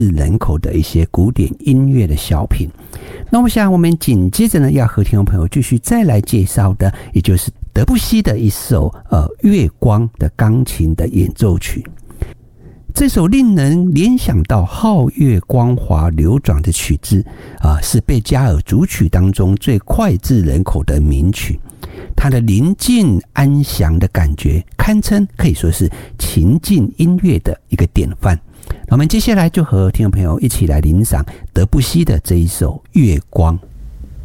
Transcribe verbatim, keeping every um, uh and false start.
人口的一些古典音乐的小品。那我想我们紧接着呢，要和听众朋友继续再来介绍的，也就是德布西的一首呃月光的钢琴的演奏曲。这首令人联想到皓月光华流转的曲子啊、呃，是贝加尔组曲当中最脍炙人口的名曲。它的宁静安详的感觉，堪称可以说是情境音乐的一个典范。我们接下来就和听众朋友一起来欣赏德布西的这一首《月光》。